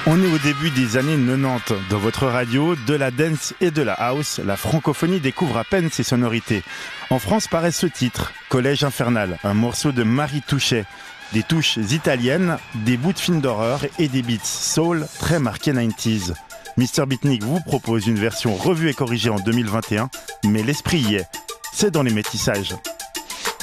On est au début des années 90. Dans votre radio, de la dance et de la house, la francophonie découvre à peine ses sonorités. En France paraît ce titre, Collège infernal, un morceau de Marie Touchet. Des touches italiennes, des bouts de films d'horreur et des beats soul très marqués 90s. Mr Beatnik vous propose une version revue et corrigée en 2021, mais l'esprit y est. C'est dans les métissages.